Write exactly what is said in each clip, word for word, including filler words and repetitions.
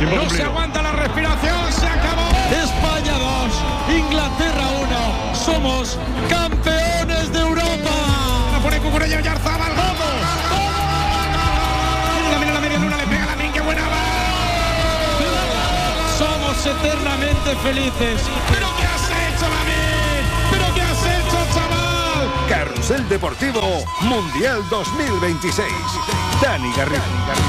Tiempo no cumplido. se aguanta la respiración, se acabó. España dos, Inglaterra uno. Somos campeones de Europa. La pone Cucurella y Oyarzabal. ¡Vamos! La mira la media luna, le pega la min, qué buena va. Somos eternamente felices. ¿Pero qué has hecho, Lamin? ¿Pero qué has hecho, chaval? Carrusel Deportivo Mundial dos mil veintiséis. Dani Garrido.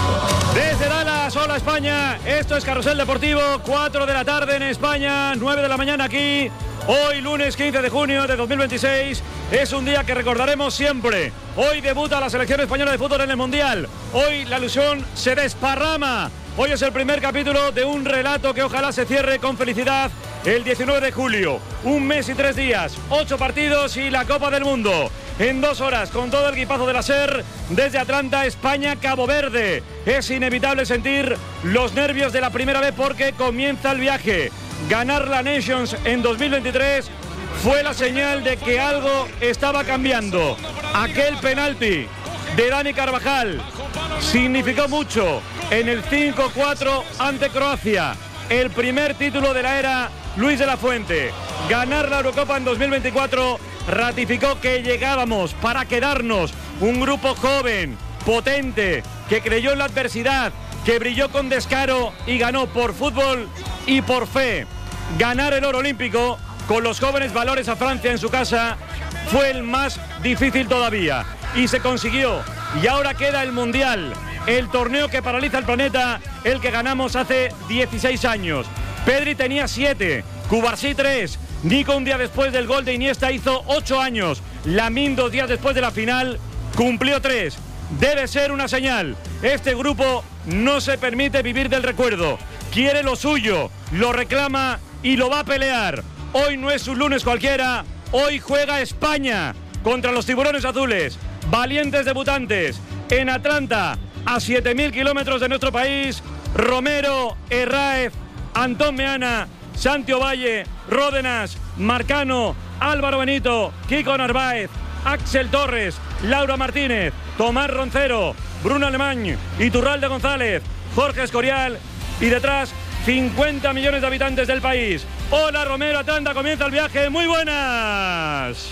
Desde Dallas, hola España, esto es Carrusel Deportivo, cuatro de la tarde en España, nueve de la mañana aquí. Hoy lunes quince de junio de dos mil veintiséis es un día que recordaremos siempre. Hoy debuta la selección española de fútbol en el Mundial. Hoy la ilusión se desparrama. Hoy es el primer capítulo de un relato que ojalá se cierre con felicidad el diecinueve de julio. Un mes y tres días, ocho partidos y la Copa del Mundo. En dos horas, con todo el equipazo de la SER, desde Atlanta, España, Cabo Verde. Es inevitable sentir los nervios de la primera vez porque comienza el viaje. Ganar la Nations en dos mil veintitrés fue la señal de que algo estaba cambiando. Aquel penalti de Dani Carvajal significó mucho en el cinco cuatro ante Croacia. El primer título de la era Luis de la Fuente. Ganar la Eurocopa en dos mil veinticuatro ratificó que llegábamos para quedarnos. Un grupo joven, potente, que creyó en la adversidad, que brilló con descaro y ganó por fútbol y por fe. Ganar el oro olímpico con los jóvenes valores a Francia en su casa fue el más difícil todavía. Y se consiguió. Y ahora queda el Mundial, el torneo que paraliza el planeta, el que ganamos hace dieciséis años. Pedri tenía siete, Cubarsí tres, Nico un día después del gol de Iniesta hizo ocho años, Lamine dos días después de la final cumplió tres. Debe ser una señal. Este grupo no se permite vivir del recuerdo. Quiere lo suyo, lo reclama y lo va a pelear. Hoy no es un lunes cualquiera, hoy juega España contra los tiburones azules. Valientes debutantes en Atlanta, a siete mil kilómetros de nuestro país. Romero, Herráez, Antón Meana, Santi Ovalle, Ródenas, Marcano, Álvaro Benito, Kiko Narváez, Axel Torres, Laura Martínez, Tomás Roncero, Bruno Alemán, Iturralde González, Jorge Escorial y detrás cincuenta millones de habitantes del país. Hola Romero, Atlanta, comienza el viaje. Muy buenas.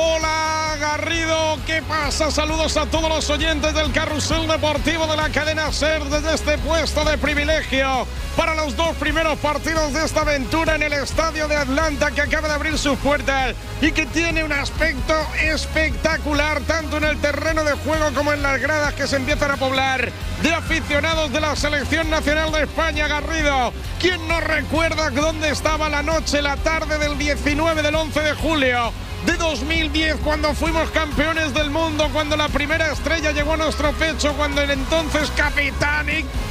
Hola Garrido, ¿qué pasa? Saludos a todos los oyentes del Carrusel Deportivo de la cadena SER desde este puesto de privilegio para los dos primeros partidos de esta aventura en el estadio de Atlanta, que acaba de abrir sus puertas y que tiene un aspecto espectacular tanto en el terreno de juego como en las gradas que se empiezan a poblar de aficionados de la Selección Nacional de España. Garrido, ¿quién no recuerda dónde estaba la noche, la tarde del diecinueve del once de julio de dos mil diez, cuando fuimos campeones del mundo, cuando la primera estrella llegó a nuestro pecho, cuando el entonces capitán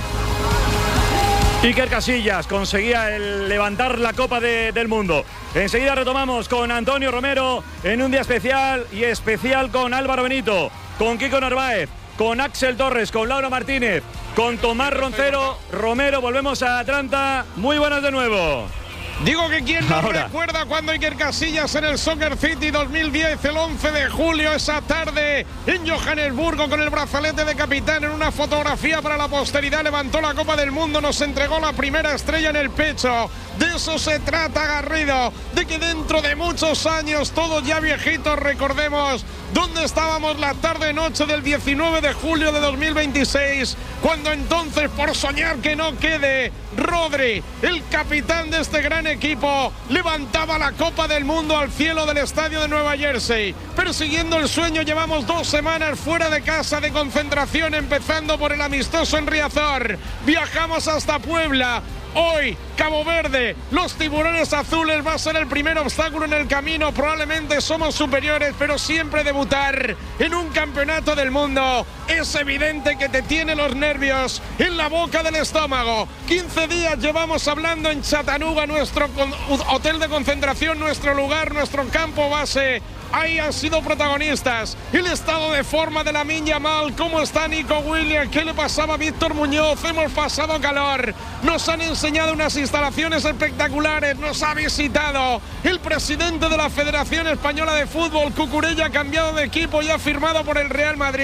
Iker Casillas conseguía el levantar la Copa de, del Mundo? Enseguida retomamos con Antonio Romero en un día especial, y especial con Álvaro Benito, con Kiko Narváez, con Axel Torres, con Laura Martínez, con Tomás Roncero. Romero, volvemos a Atlanta. Muy buenas de nuevo. Digo que quién no Ahora. recuerda cuando Iker Casillas en el Soccer City dos mil diez, el once de julio, esa tarde en Johannesburgo, con el brazalete de capitán en una fotografía para la posteridad, levantó la Copa del Mundo, nos entregó la primera estrella en el pecho. De eso se trata, Garrido, de que dentro de muchos años, todos ya viejitos, recordemos dónde estábamos la tarde-noche del diecinueve de julio de dos mil veintiséis, cuando entonces, por soñar que no quede, Rodri, el capitán de este gran equipo, levantaba la Copa del Mundo al cielo del estadio de Nueva Jersey. Persiguiendo el sueño, llevamos dos semanas fuera de casa de concentración, empezando por el amistoso en Riazor. Viajamos hasta Puebla. Hoy, Cabo Verde, los tiburones azules va a ser el primer obstáculo en el camino. Probablemente somos superiores, pero siempre debutar en un campeonato del mundo es evidente que te tiene los nervios en la boca del estómago. quince días llevamos hablando en Chattanooga, nuestro hotel de concentración, nuestro lugar, nuestro campo base. Ahí han sido protagonistas. El estado de forma de Lamine Yamal, cómo está Nico Williams, qué le pasaba a Víctor Muñoz. Hemos pasado calor, nos han enseñado unas instalaciones espectaculares, nos ha visitado el presidente de la Federación Española de Fútbol. Cucurella ha cambiado de equipo y ha firmado por el Real Madrid.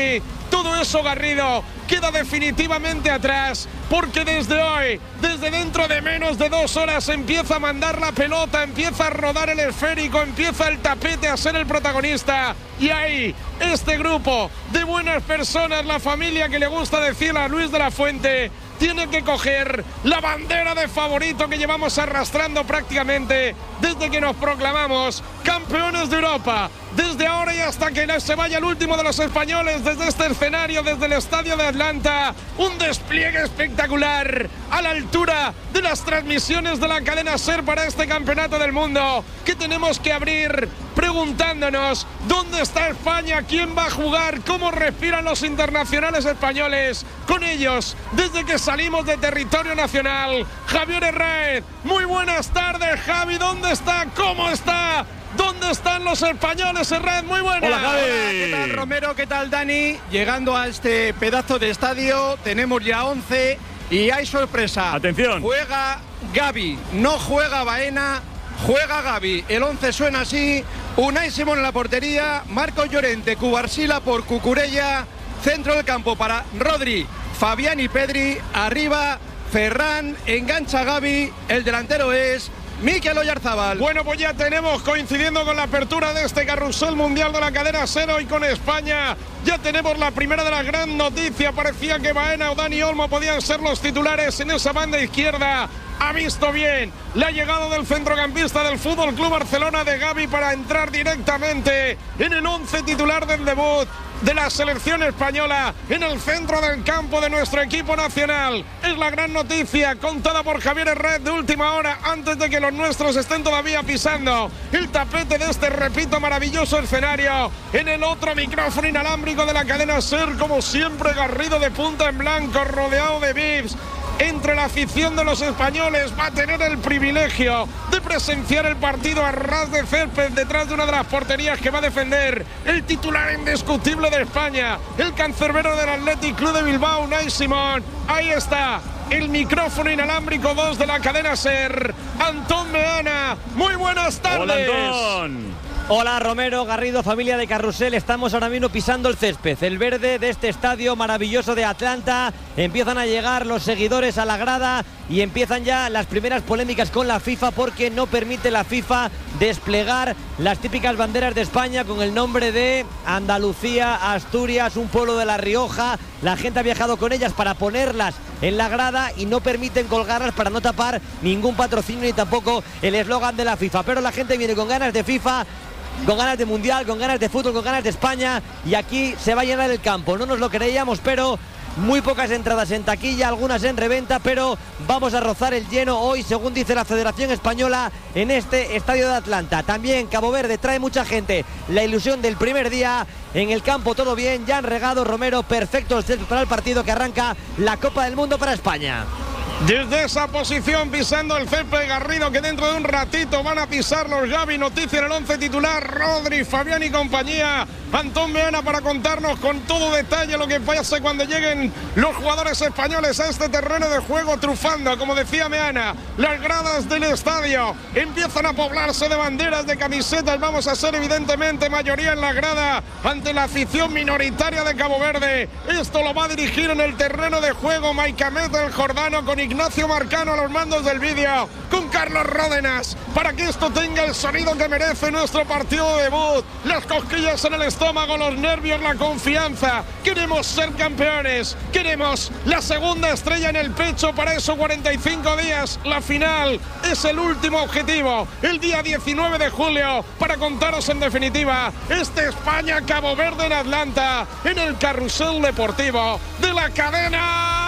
Todo eso, Garrido, queda definitivamente atrás, porque desde hoy, desde dentro de menos de dos horas, empieza a mandar la pelota, empieza a rodar el esférico, empieza el tapete a ser el protagonista. Y ahí, este grupo de buenas personas, la familia que le gusta decir a Luis de la Fuente, tiene que coger la bandera de favorito que llevamos arrastrando prácticamente desde que nos proclamamos campeones de Europa. Desde ahora y hasta que se vaya el último de los españoles desde este escenario, desde el estadio de Atlanta, un despliegue espectacular a la altura de las transmisiones de la cadena SER para este campeonato del mundo, que tenemos que abrir preguntándonos dónde está España, quién va a jugar, cómo respiran los internacionales españoles. Con ellos, desde que salimos de territorio nacional, Javier Herrera. Muy buenas tardes, Javi, ¿dónde está? ¿Cómo está? ¿Dónde están los españoles, Herrera? Muy buenas. Hola, Javi. Hola, ¿qué tal, Romero? ¿Qué tal, Dani? Llegando a este pedazo de estadio, tenemos ya once y hay sorpresa. Atención. Juega Gavi, no juega Baena, juega Gavi. El once suena así: Unai Simón en la portería, Marcos Llorente, Cubarsila por Cucurella, centro del campo para Rodri, Fabián y Pedri, arriba Ferran, engancha Gavi, el delantero es Mikel Oyarzabal. Bueno, pues ya tenemos, coincidiendo con la apertura de este carrusel mundial de la cadena SER y con España, ya tenemos la primera de las grandes noticias. Parecía que Baena o Dani Olmo podían ser los titulares en esa banda izquierda. Ha visto bien la llegada del centrocampista del Fútbol Club Barcelona, de Gavi, para entrar directamente en el once titular del debut de la selección española en el centro del campo de nuestro equipo nacional. Es la gran noticia contada por Javier Herrera de última hora, antes de que los nuestros estén todavía pisando el tapete de este, repito, maravilloso escenario. En el otro micrófono inalámbrico de la cadena SER, como siempre, Garrido de punta en blanco, rodeado de V I Ps. Entre la afición de los españoles, va a tener el privilegio de presenciar el partido a ras de césped detrás de una de las porterías que va a defender el titular indiscutible de España, el cancerbero del Athletic Club de Bilbao, Unai Simón. Ahí está el micrófono inalámbrico dos de la cadena SER, Antón Meana. Muy buenas tardes. Hola, Antón. Hola, Romero, Garrido, familia de Carrusel. Estamos ahora mismo pisando el césped, el verde de este estadio maravilloso de Atlanta. Empiezan a llegar los seguidores a la grada y empiezan ya las primeras polémicas con la FIFA, porque no permite la FIFA desplegar las típicas banderas de España con el nombre de Andalucía, Asturias, un pueblo de La Rioja. La gente ha viajado con ellas para ponerlas en la grada y no permiten colgarlas para no tapar ningún patrocinio ni tampoco el eslogan de la FIFA. Pero la gente viene con ganas de FIFA, con ganas de Mundial, con ganas de fútbol, con ganas de España, y aquí se va a llenar el campo. No nos lo creíamos, pero muy pocas entradas en taquilla, algunas en reventa, pero vamos a rozar el lleno hoy, según dice la Federación Española, en este estadio de Atlanta. También Cabo Verde trae mucha gente, la ilusión del primer día. En el campo todo bien, ya han regado, Romero, perfecto el set para el partido que arranca la Copa del Mundo para España. Desde esa posición, pisando el césped, Garrido, que dentro de un ratito van a pisar los Gavi. Noticia en el once titular: Rodri, Fabián y compañía. Antón Meana para contarnos con todo detalle lo que pasa cuando lleguen los jugadores españoles a este terreno de juego, trufando, como decía Meana, las gradas del estadio. Empiezan a poblarse de banderas, de camisetas. Vamos a ser evidentemente mayoría en la grada ante la afición minoritaria de Cabo Verde. Esto lo va a dirigir en el terreno de juego Maicamet el Jordano, con Ignacio Marcano a los mandos del vídeo, con Carlos Ródenas, para que esto tenga el sonido que merece nuestro partido de debut. Las cosquillas en el estómago, los nervios, la confianza. Queremos ser campeones, queremos la segunda estrella en el pecho para esos cuarenta y cinco días. La final es el último objetivo, el día diecinueve de julio, para contaros en definitiva este España-Cabo Verde en Atlanta, en el carrusel deportivo de la cadena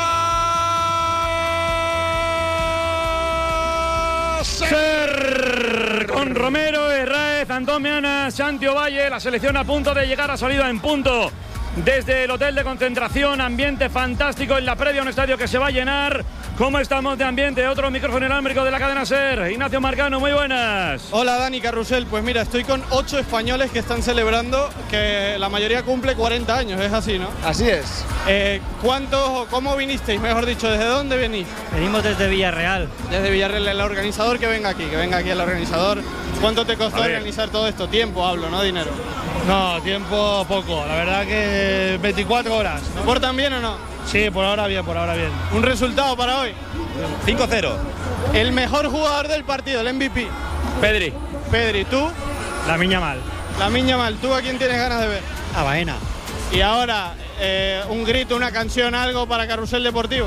SER, con Romero, Herrera, Antón Meana, Santi Ovalle. La selección a punto de llegar a salida en punto desde el hotel de concentración. Ambiente fantástico en la previa, un estadio que se va a llenar. ¿Cómo estamos de ambiente? Otro micrófono inalámbrico de la cadena SER. Ignacio Marcano, muy buenas. Hola, Dani, Carrusel. Pues mira, estoy con ocho españoles que están celebrando, que la mayoría cumple cuarenta años, es así, ¿no? Así es. Eh, ¿Cuántos o cómo vinisteis? Mejor dicho, ¿desde dónde venís? Venimos desde Villarreal. Desde Villarreal. El organizador, que venga aquí, que venga aquí el organizador. ¿Cuánto te costó organizar todo esto? Tiempo hablo, no dinero. No, tiempo poco. La verdad que veinticuatro horas. ¿Se portan bien o no? Sí, por ahora bien, por ahora bien. ¿Un resultado para hoy? cinco cero. El mejor jugador del partido, el M V P. Pedri. Pedri, ¿tú? Lamine Yamal. Lamine Yamal, ¿tú a quién tienes ganas de ver? A Baena. Y ahora, eh, un grito, una canción, algo para Carrusel Deportivo.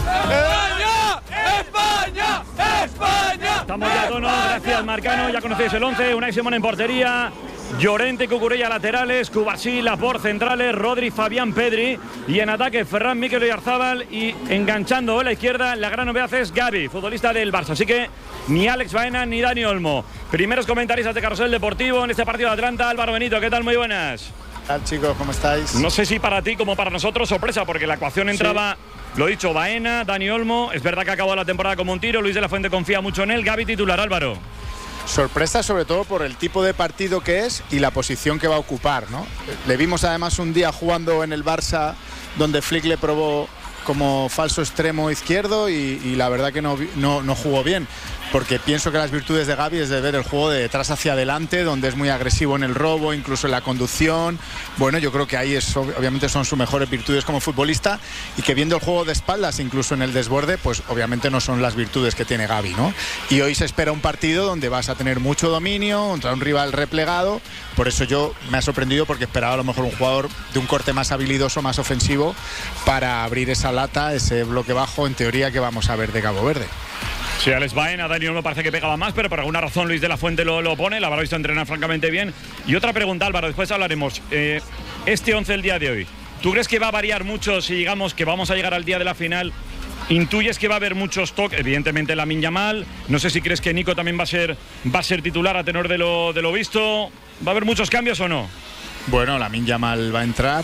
¡España! ¡España! ¡España! Estamos ya a tono, gracias Marcano, ya conocéis el once, Unai Simón en portería, Llorente, Cucurella laterales, Cubarsí, Laporte centrales, Rodri, Fabián, Pedri, y en ataque Ferran, Mikel Oyarzabal, y enganchando a la izquierda, la gran novedad es Gavi, futbolista del Barça, así que ni Alex Baena ni Dani Olmo. Primeros comentaristas de Carrusel Deportivo en este partido de Atlanta. Álvaro Benito, ¿qué tal? Muy buenas. ¿Qué tal, chicos? ¿Cómo estáis? No sé si para ti como para nosotros sorpresa, porque la ecuación entraba, sí. Lo dicho, Baena, Dani Olmo, es verdad que ha acabado la temporada como un tiro, Luis de la Fuente confía mucho en él, Gavi titular, Álvaro. Sorpresa sobre todo por el tipo de partido que es y la posición que va a ocupar, ¿no? Le vimos además un día jugando en el Barça donde Flick le probó como falso extremo izquierdo y, y la verdad que no, no, no jugó bien, porque pienso que las virtudes de Gavi es de ver el juego de detrás hacia adelante, donde es muy agresivo en el robo, incluso en la conducción. Bueno, yo creo que ahí es, obviamente son sus mejores virtudes como futbolista, y que viendo el juego de espaldas, incluso en el desborde, pues obviamente no son las virtudes que tiene Gavi, ¿no? Y hoy se espera un partido donde vas a tener mucho dominio contra un rival replegado. Por eso yo me ha sorprendido, porque esperaba a lo mejor un jugador de un corte más habilidoso, más ofensivo, para abrir esa lata, ese bloque bajo, en teoría, que vamos a ver de Cabo Verde. Sí, Alex Baena, Dani Olmo parece que pegaba más, pero por alguna razón Luis de la Fuente lo, lo pone, la habrá visto entrenar francamente bien. Y otra pregunta, Álvaro, después hablaremos. Eh, este once el día de hoy, ¿tú crees que va a variar mucho si digamos que vamos a llegar al día de la final? ¿Intuyes que va a haber muchos toques? Evidentemente Lamine Yamal, no sé si crees que Nico también va a ser, va a ser titular a tenor de lo, de lo visto. ¿Va a haber muchos cambios o no? Bueno, Lamine Yamal va a entrar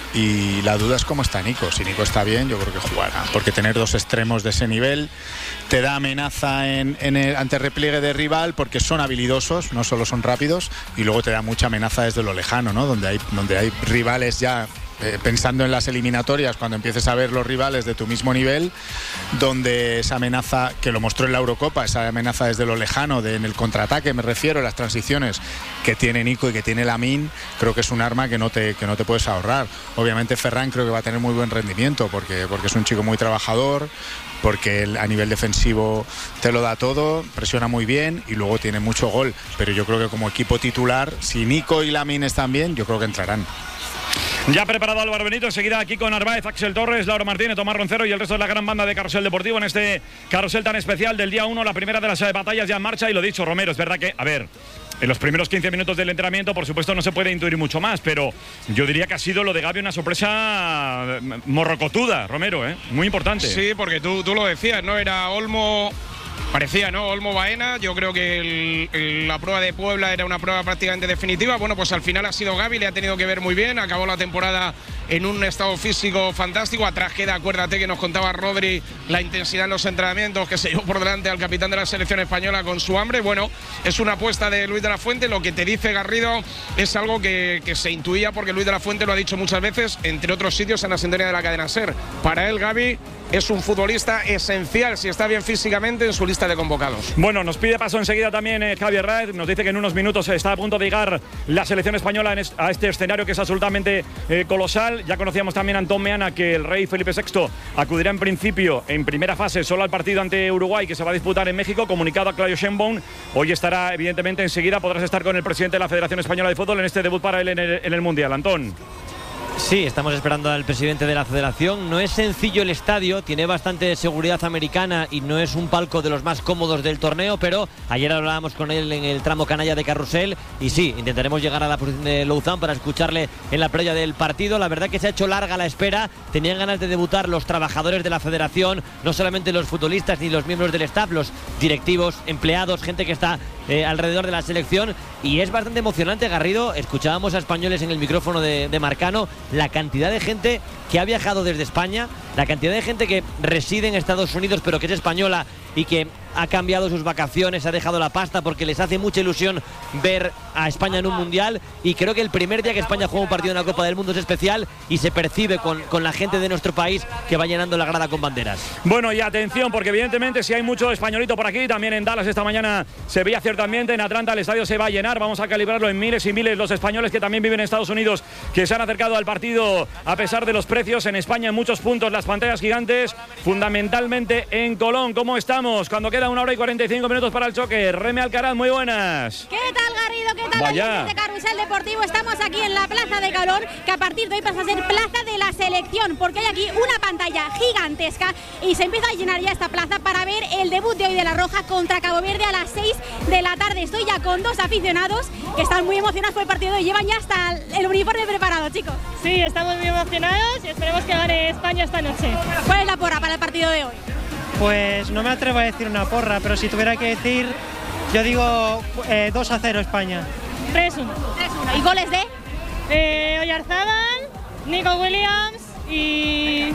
y la duda es cómo está Nico. Si Nico está bien, yo creo que jugará, porque tener dos extremos de ese nivel te da amenaza en, en el ante repliegue de rival, porque son habilidosos, no solo son rápidos, y luego te da mucha amenaza desde lo lejano, ¿no? Donde hay, donde hay rivales ya. Eh, pensando en las eliminatorias, cuando empieces a ver los rivales de tu mismo nivel, donde esa amenaza, que lo mostró en la Eurocopa, esa amenaza desde lo lejano, de, en el contraataque me refiero, en las transiciones que tiene Nico y que tiene Lamine, creo que es un arma que no te, que no te puedes ahorrar. Obviamente Ferran creo que va a tener muy buen rendimiento, porque, porque es un chico muy trabajador, porque él, a nivel defensivo te lo da todo, presiona muy bien y luego tiene mucho gol, pero yo creo que como equipo titular, si Nico y Lamine están bien, yo creo que entrarán. Ya preparado Álvaro Benito, enseguida aquí con Narváez, Axel Torres, Laura Martínez, Tomás Roncero y el resto de la gran banda de Carrusel Deportivo en este carrusel tan especial del día uno, la primera de las batallas ya en marcha. Y lo dicho, Romero, es verdad que, a ver, en los primeros quince minutos del entrenamiento, por supuesto, no se puede intuir mucho más, pero yo diría que ha sido lo de Gavi una sorpresa morrocotuda, Romero, ¿eh? Muy importante. Sí, porque tú, tú lo decías, ¿no? Era Olmo. Parecía, ¿no? Olmo Baena, yo creo que el, el, la prueba de Puebla era una prueba prácticamente definitiva. Bueno, pues al final ha sido Gavi, le ha tenido que ver muy bien, acabó la temporada en un estado físico fantástico. Atrás queda, acuérdate que nos contaba Rodri la intensidad en los entrenamientos, que se llevó por delante al capitán de la selección española con su hambre. Bueno, es una apuesta de Luis de la Fuente. Lo que te dice Garrido es algo que, que se intuía, porque Luis de la Fuente lo ha dicho muchas veces, entre otros sitios en la sintonía de la cadena SER. Para él, Gavi es un futbolista esencial, si está bien físicamente, en su lista de convocados. Bueno, nos pide paso enseguida también eh, Javier Raez, nos dice que en unos minutos está a punto de llegar la selección española en es, a este escenario que es absolutamente eh, colosal. Ya conocíamos también a Antón Meana que el rey Felipe sexto acudirá en principio en primera fase solo al partido ante Uruguay, que se va a disputar en México, comunicado a Claudio Sheinbaum. Hoy estará, evidentemente, enseguida podrás estar con el presidente de la Federación Española de Fútbol en este debut para él en el, en el Mundial. Antón. Sí, estamos esperando al presidente de la federación. No es sencillo el estadio, tiene bastante seguridad americana y no es un palco de los más cómodos del torneo, pero ayer hablábamos con él en el tramo canalla de Carrusel y sí, intentaremos llegar a la posición de Louzán para escucharle en la previa del partido. La verdad que se ha hecho larga la espera, tenían ganas de debutar los trabajadores de la federación, no solamente los futbolistas ni los miembros del staff, los directivos, empleados, gente que está eh, alrededor de la selección, y es bastante emocionante, Garrido. Escuchábamos a españoles en el micrófono de, de Marcano, la cantidad de gente que ha viajado desde España, la cantidad de gente que reside en Estados Unidos pero que es española y que ha cambiado sus vacaciones, ha dejado la pasta porque les hace mucha ilusión ver a España en un mundial, y creo que el primer día que España juega un partido en la Copa del Mundo es especial y se percibe con, con la gente de nuestro país que va llenando la grada con banderas. Bueno, y atención, porque evidentemente si hay mucho españolito por aquí, también en Dallas esta mañana se veía cierto ambiente, en Atlanta el estadio se va a llenar, vamos a calibrarlo en miles y miles los españoles que también viven en Estados Unidos, que se han acercado al partido a pesar de los precios. En España en muchos puntos las pantallas gigantes, fundamentalmente en Colón. ¿Cómo estamos? Cuando queda una hora y cuarenta y cinco minutos para el choque. Reme Alcaraz, muy buenas. ¿Qué tal, Garrido? ¿Qué tal, oyentes de Carrusel Deportivo? Estamos aquí en la Plaza de Colón, que a partir de hoy pasa a ser Plaza de la Selección, porque hay aquí una pantalla gigantesca y se empieza a llenar ya esta plaza para ver el debut de hoy de la Roja contra Cabo Verde a las seis de la tarde. Estoy ya con dos aficionados que están muy emocionados por el partido y llevan ya hasta el uniforme preparado, chicos. Sí, estamos muy emocionados y esperemos que gane España esta noche. ¿Cuál es la porra para el partido de hoy? Pues no me atrevo a decir una porra, pero si tuviera que decir, yo digo eh, dos a cero España. tres uno. tres uno. ¿Y goles de? Eh, Oyarzábal, Nico Williams y...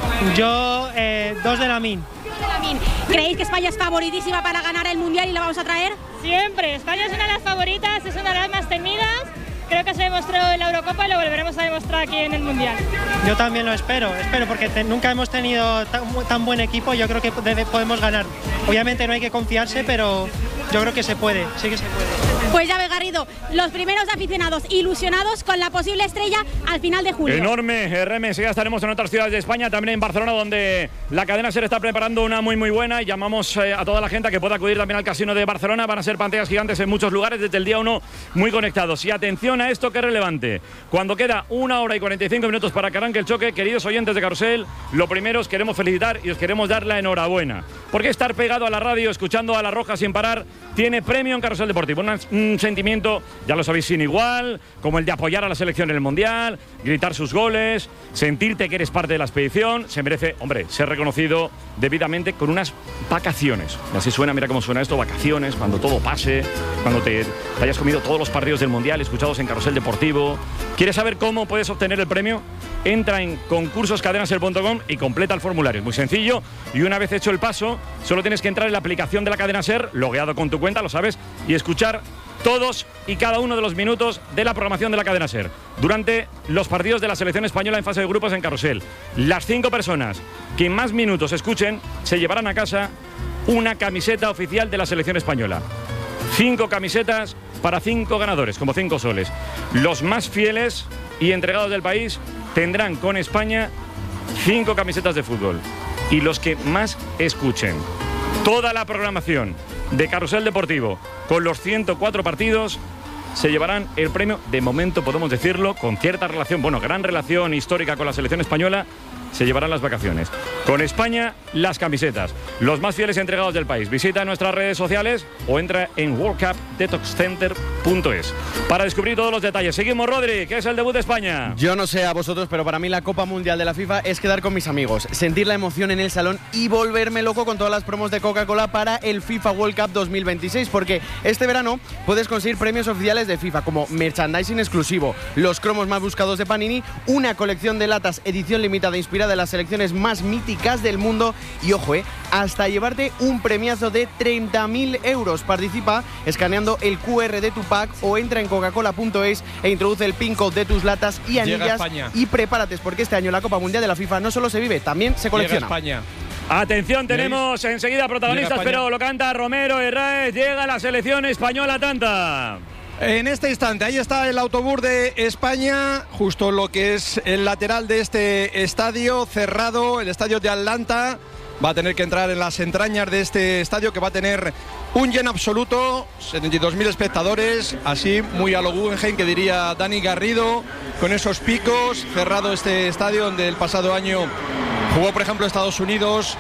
Yo eh, dos de Lamine. ¿Creéis que España es favoritísima para ganar el Mundial y la vamos a traer? Siempre, España es una de las favoritas, es una de las más temidas. Creo que se demostró en la Eurocopa y lo volveremos a demostrar aquí en el Mundial. Yo también lo espero, espero porque te, nunca hemos tenido tan, tan buen equipo. Yo creo que debe, podemos ganar. Obviamente no hay que confiarse, pero yo creo que se puede, sí que se puede. Pues ya ve, Garrido, los primeros aficionados ilusionados con la posible estrella al final de julio. Enorme, R M, sí, ya estaremos en otras ciudades de España, también en Barcelona, donde la cadena SER está preparando una muy muy buena, y llamamos eh, a toda la gente a que pueda acudir también al casino de Barcelona. Van a ser pantallas gigantes en muchos lugares desde el día uno, muy conectados. Y atención a esto, que es relevante. Cuando queda una hora y cuarenta y cinco minutos para que arranque el choque, queridos oyentes de Carrusel, lo primero os queremos felicitar y os queremos dar la enhorabuena, porque estar pegado a la radio, escuchando a La Roja sin parar, tiene premio en Carrusel Deportivo. Un, un sentimiento, ya lo sabéis, sin igual, como el de apoyar a la selección en el Mundial, gritar sus goles, sentirte que eres parte de la expedición. Se merece, hombre, ser reconocido debidamente con unas vacaciones. Así suena, mira cómo suena esto, vacaciones, cuando todo pase, cuando te, te hayas comido todos los partidos del Mundial escuchados en Carrusel Deportivo. ¿Quieres saber cómo puedes obtener el premio? Entra en concursos cadena ser punto com y completa el formulario. Es muy sencillo, y una vez hecho el paso, solo tienes que entrar en la aplicación de la cadena SER, logueado con tu cuenta, lo sabes, y escuchar todos y cada uno de los minutos de la programación de la cadena SER durante los partidos de la selección española en fase de grupos en Carrusel. Las cinco personas que más minutos escuchen se llevarán a casa una camiseta oficial de la selección española. Cinco camisetas para cinco ganadores, como cinco soles. Los más fieles y entregados del país tendrán con España cinco camisetas de fútbol. Y los que más escuchen toda la programación de Carrusel Deportivo con los ciento cuatro partidos se llevarán el premio. De momento podemos decirlo, con cierta relación, bueno, gran relación histórica con la selección española, se llevarán las vacaciones. Con España, las camisetas. Los más fieles entregados del país. Visita nuestras redes sociales o entra en world cup detox center punto es para descubrir todos los detalles. Seguimos, Rodri, que es el debut de España. Yo no sé a vosotros, pero para mí la Copa Mundial de la FIFA es quedar con mis amigos, sentir la emoción en el salón y volverme loco con todas las promos de Coca-Cola para el FIFA World Cup dos mil veintiséis, porque este verano puedes conseguir premios oficiales de FIFA como merchandising exclusivo, los cromos más buscados de Panini, una colección de latas edición limitada inspirada de las selecciones más míticas del mundo y, ojo, eh, hasta llevarte un premiazo de treinta mil euros. Participa escaneando el cu erre de tu pack o entra en coca-cola punto es e introduce el pin code de tus latas y anillas y prepárate, porque este año la Copa Mundial de la FIFA no solo se vive, también se colecciona. Llega España. Atención, tenemos enseguida protagonistas, pero lo canta Romero Herráez. Llega la selección española tanta. En este instante, ahí está el autobús de España, justo lo que es el lateral de este estadio cerrado, el estadio de Atlanta. Va a tener que entrar en las entrañas de este estadio, que va a tener un lleno absoluto, setenta y dos mil espectadores, así muy a lo Guggenheim, que diría Dani Garrido, con esos picos. Cerrado este estadio donde el pasado año jugó, por ejemplo, Estados Unidos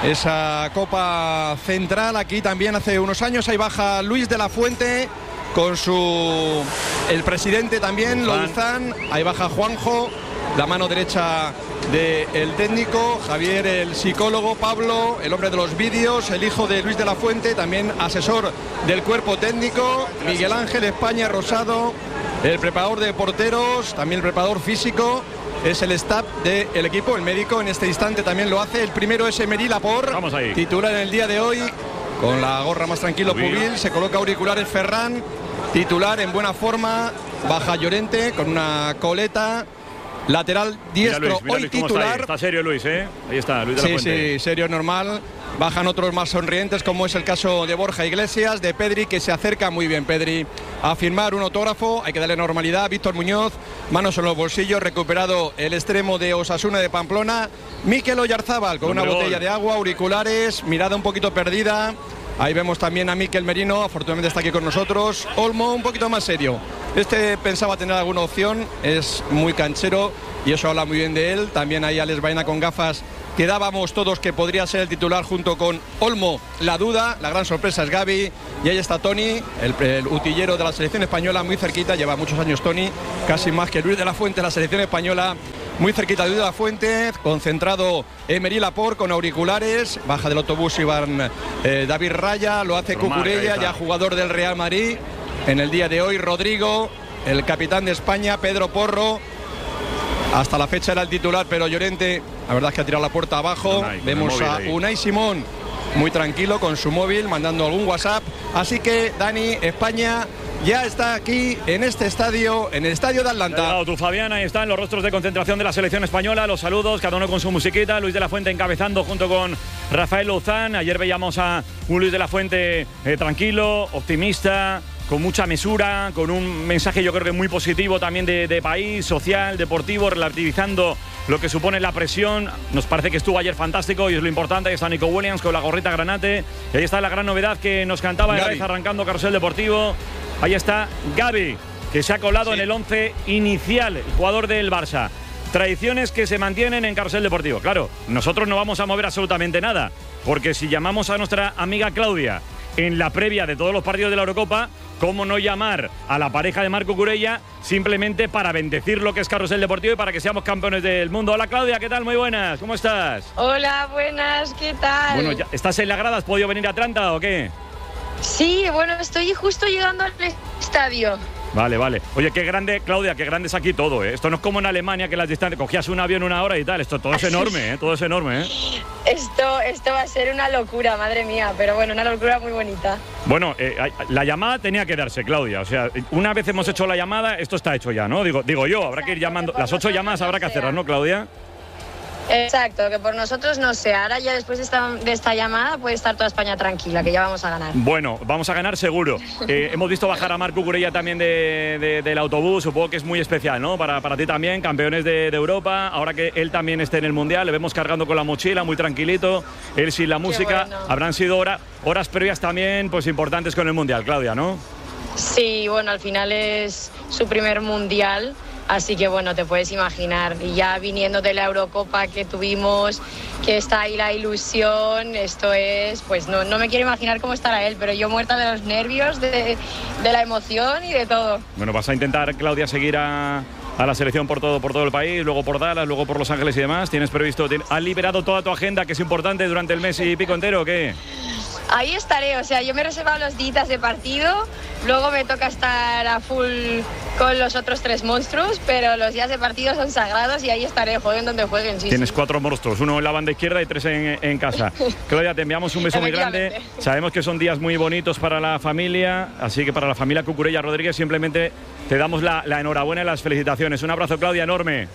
esa Copa Central. Aquí también hace unos años. Ahí baja Luis de la Fuente con su el presidente también, Louzán. Ahí baja Juanjo, la mano derecha del técnico, Javier el psicólogo, Pablo el hombre de los vídeos, el hijo de Luis de la Fuente, también asesor del cuerpo técnico, Miguel Ángel España Rosado, el preparador de porteros, también el preparador físico. Es el staff del equipo, el médico en este instante también lo hace. El primero es Emery Laporte, titular en el día de hoy con la gorra más tranquilo Pubil, se coloca auriculares Ferran, titular en buena forma, baja Llorente con una coleta, lateral diestro, mira Luis, mira hoy Luis, titular. Está, está serio Luis, ¿eh? Ahí está, Luis de la Sí, Fuente. sí, serio, normal. Bajan otros más sonrientes, como es el caso de Borja Iglesias, de Pedri, que se acerca muy bien Pedri a firmar un autógrafo. Hay que darle normalidad. Víctor Muñoz, manos en los bolsillos, recuperado el extremo de Osasuna de Pamplona. Mikel Oyarzábal con una botella de agua, auriculares, mirada un poquito perdida. Ahí vemos también a Mikel Merino, afortunadamente está aquí con nosotros. Olmo un poquito más serio. Este pensaba tener alguna opción, es muy canchero y eso habla muy bien de él. También hay Alex Baena con gafas. Quedábamos todos que podría ser el titular junto con Olmo. La duda, la gran sorpresa es Gavi. Y ahí está Toni, el, el utillero de la selección española, muy cerquita. Lleva muchos años Toni, casi más que Luis de la Fuente, la selección española. Muy cerquita de Luis de la Fuente, concentrado Emery Laporte con auriculares. Baja del autobús Iván eh, David Raya, lo hace Cucurella, ya jugador del Real Madrid. En el día de hoy, Rodrigo, el capitán de España, Pedro Porro. Hasta la fecha era el titular, pero Llorente, la verdad es que ha tirado la puerta abajo. Unai, vemos a ahí. Unai Simón muy tranquilo con su móvil, mandando algún WhatsApp. Así que, Dani, España ya está aquí en este estadio, en el estadio de Atlanta. Tu Fabián, ahí están los rostros de concentración de la selección española. Los saludos, cada uno con su musiquita. Luis de la Fuente encabezando junto con Rafael Lozán. Ayer veíamos a un Luis de la Fuente eh, tranquilo, optimista, con mucha mesura, con un mensaje yo creo que muy positivo también de, de país, social, deportivo, relativizando lo que supone la presión. Nos parece que estuvo ayer fantástico y es lo importante. Ahí está Nico Williams con la gorrita granate. Y ahí está la gran novedad que nos cantaba Herraiz arrancando Carrusel Deportivo. Ahí está Gavi, que se ha colado sí. en el once inicial, el jugador del Barça. Tradiciones que se mantienen en Carrusel Deportivo. Claro, nosotros no vamos a mover absolutamente nada, porque si llamamos a nuestra amiga Claudia en la previa de todos los partidos de la Eurocopa, ¿cómo no llamar a la pareja de Marc Cucurella simplemente para bendecir lo que es Carrusel Deportivo y para que seamos campeones del mundo? Hola Claudia, ¿qué tal? Muy buenas, ¿cómo estás? Hola, buenas, ¿qué tal? Bueno, ya, ¿estás en la grada? ¿Has podido venir a Atlanta o qué? Sí, bueno, estoy justo llegando al estadio. Vale, vale. Oye, qué grande, Claudia, qué grande es aquí todo, ¿eh? Esto no es como en Alemania que las distancias, cogías un avión una hora y tal. Esto todo es enorme, ¿eh? Todo es enorme, ¿eh? Esto, esto va a ser una locura, madre mía, pero bueno, una locura muy bonita. Bueno, eh, la llamada tenía que darse, Claudia. O sea, una vez hemos hecho la llamada, esto está hecho ya, ¿no? Digo, digo yo, habrá que ir llamando. Las ocho llamadas habrá que hacerlas, ¿no, Claudia? Exacto, que por nosotros no sé. Ahora ya después de esta, de esta llamada puede estar toda España tranquila, que ya vamos a ganar. Bueno, vamos a ganar seguro. Eh, hemos visto bajar a Marc Cucurella también de, de, del autobús, supongo que es muy especial, ¿no? Para, para ti también, campeones de, de Europa, ahora que él también esté en el Mundial, le vemos cargando con la mochila, muy tranquilito, él sin la música. Bueno. Habrán sido hora, horas previas también pues importantes con el Mundial, Claudia, ¿no? Sí, bueno, al final es su primer Mundial. Así que bueno, te puedes imaginar, y ya viniendo de la Eurocopa que tuvimos, que está ahí la ilusión, esto es, pues no, no me quiero imaginar cómo estará él, pero yo muerta de los nervios, de, de la emoción y de todo. Bueno, vas a intentar, Claudia, seguir a, a la selección por todo, por todo el país, luego por Dallas, luego por Los Ángeles y demás. ¿Tienes previsto, has liberado toda tu agenda, que es importante, durante el mes y pico entero o qué? Ahí estaré, o sea, yo me he reservado los días de partido, luego me toca estar a full con los otros tres monstruos, pero los días de partido son sagrados y ahí estaré, jueguen donde jueguen. Sí, Tienes sí. cuatro monstruos, uno en la banda izquierda y tres en, en casa. Claudia, te enviamos un beso muy grande. Sabemos que son días muy bonitos para la familia, así que para la familia Cucurella Rodríguez simplemente te damos la, la enhorabuena y las felicitaciones. Un abrazo, Claudia, enorme.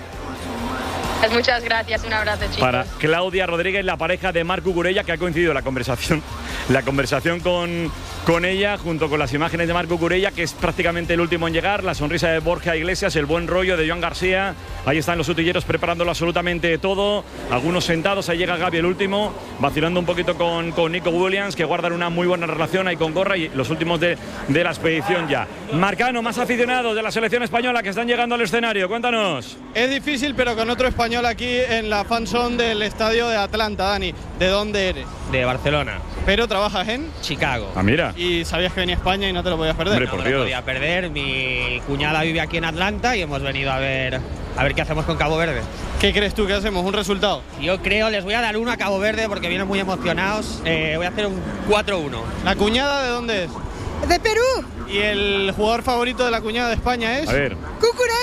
Muchas gracias, un abrazo, chicos. Para Claudia Rodríguez, la pareja de Marc Cucurella, que ha coincidido la conversación, la conversación con, con ella, junto con las imágenes de Marc Cucurella, que es prácticamente el último en llegar, la sonrisa de Borja Iglesias, el buen rollo de Joan García. Ahí están los utilleros preparándolo absolutamente todo, algunos sentados. Ahí llega Gavi, el último, vacilando un poquito con, con Nico Williams, que guardan una muy buena relación ahí con Gorra, y los últimos de, de la expedición ya. Marcano, más aficionados de la selección española que están llegando al escenario, cuéntanos. Es difícil, pero con otro español aquí en la fanzone del estadio de Atlanta. Dani, ¿de dónde eres? De Barcelona. Pero trabajas en Chicago. Ah, mira. Y sabías que venía a España y no te lo podías perder. Hombre, no por me Dios. lo podía perder. Mi cuñada vive aquí en Atlanta y hemos venido a ver a ver qué hacemos con Cabo Verde. ¿Qué crees tú que hacemos? ¿Un resultado? Yo creo, les voy a dar uno a Cabo Verde porque vienen muy emocionados. Eh, voy a hacer un cuatro uno. ¿La cuñada de dónde es? De Perú. ¿Y el jugador favorito de la cuñada de España es? A ver. Cucurella.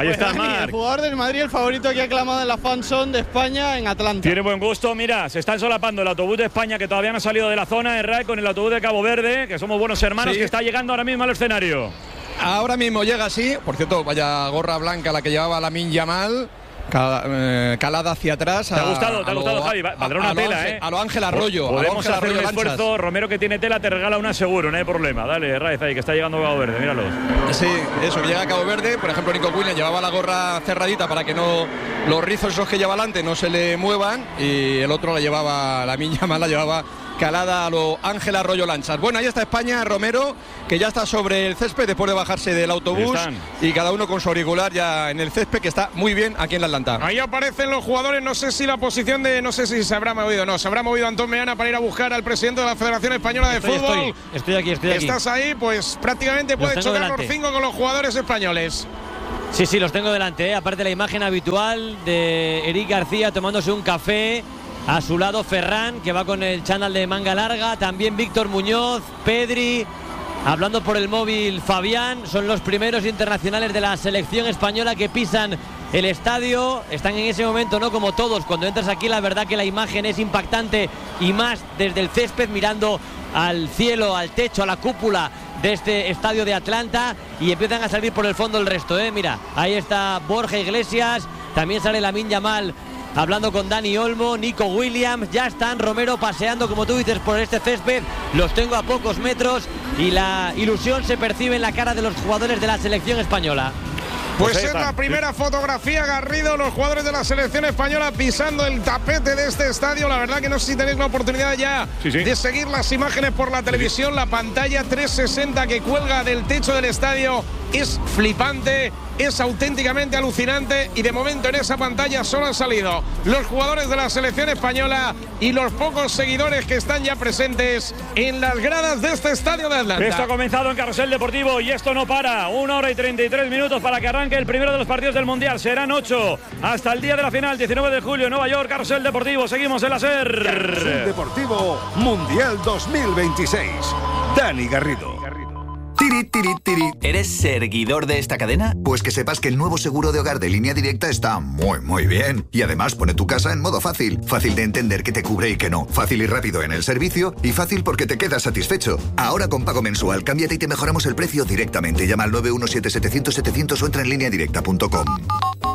Ahí Pues está Dani, Marc. el jugador del Madrid, el favorito que ha aclamado en la fanzone de España en Atlanta. Tiene buen gusto, mira, se están solapando el autobús de España que todavía no ha salido de la zona de R A E con el autobús de Cabo Verde, que somos buenos hermanos, Sí. que está llegando ahora mismo al escenario. Ahora mismo llega así, por cierto, vaya gorra blanca la que llevaba Lamine Yamal, ca- eh, calada hacia atrás. ¿Te ha gustado? ¿Te ha a gustado, lo- Javi? Va- Valdrá a- una a lo tela, Ángel- ¿eh? A lo Ángel Arroyo. a lo Podemos Ángel hacer un Arroyo Lanchas. esfuerzo. Romero, que tiene tela, te regala una seguro, no hay problema. Dale, Raez ahí, que está llegando Cabo Verde, míralo. Sí, eso, que llega a Cabo Verde. Por ejemplo, Nico Williams llevaba la gorra cerradita para que no los rizos esos que lleva adelante no se le muevan. Y el otro la llevaba, la miña más la llevaba calada a lo Ángel Arroyo Lanchas. Bueno, ahí está España, Romero, que ya está sobre el césped después de bajarse del autobús. Ahí están. Y cada uno con su auricular ya en el césped, que está muy bien aquí en la Atlanta. Ahí aparecen los jugadores, no sé si la posición de, no sé si se habrá movido, no, se habrá movido Antón Meana para ir a buscar al presidente de la Federación Española de Estoy, Fútbol. estoy, estoy aquí, estoy aquí. Estás ahí, pues prácticamente Los puede tengo chocar delante. los cinco con los jugadores españoles. Sí, sí, los tengo delante, ¿eh? Aparte la imagen habitual de Eric García tomándose un café. A su lado Ferran, que va con el chándal de manga larga. También Víctor Muñoz, Pedri. Hablando por el móvil Fabián. Son los primeros internacionales de la selección española que pisan el estadio. Están en ese momento, no como todos. Cuando entras aquí, la verdad que la imagen es impactante. Y más desde el césped, mirando al cielo, al techo, a la cúpula de este estadio de Atlanta. Y empiezan a salir por el fondo el resto, ¿eh? Mira, ahí está Borja Iglesias. También sale Lamine Yamal hablando con Dani Olmo, Nico Williams. Ya están Romero paseando, como tú dices, por este césped. Los tengo a pocos metros y la ilusión se percibe en la cara de los jugadores de la selección española. Pues Pues ahí es está. la primera fotografía, Garrido, los jugadores de la selección española pisando el tapete de este estadio. La verdad que no sé si tenéis la oportunidad ya Sí, sí. de seguir las imágenes por la televisión. La pantalla trescientos sesenta que cuelga del techo del estadio es flipante, es auténticamente alucinante. Y de momento en esa pantalla solo han salido los jugadores de la selección española y los pocos seguidores que están ya presentes en las gradas de este estadio de Atlanta. Esto ha comenzado en Carrusel Deportivo y esto no para. Una hora y treinta y tres minutos para que arranque el primero de los partidos del Mundial. Serán ocho hasta el día de la final, diecinueve de julio, en Nueva York. Carrusel Deportivo, seguimos en la SER. Carrusel Deportivo Mundial dos mil veintiséis. Dani Garrido. Tiri, tiri, tiri. ¿Eres seguidor de esta cadena? Pues que sepas que el nuevo seguro de hogar de Línea Directa está muy, muy bien. Y además pone tu casa en modo fácil. Fácil de entender qué te cubre y qué no. Fácil y rápido en el servicio. Y fácil porque te quedas satisfecho. Ahora con pago mensual, cámbiate y te mejoramos el precio directamente. Llama al nueve uno siete, setecientos, setecientos o entra en línea directa punto com.